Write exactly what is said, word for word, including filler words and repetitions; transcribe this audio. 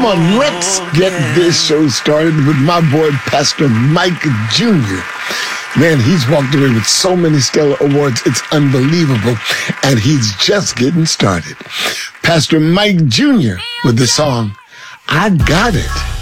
Come on, let's get this show started with my boy, Pastor Mike Junior Man, he's walked away with so many stellar awards, it's unbelievable, and he's just getting started. Pastor Mike Junior with the song, I Got It.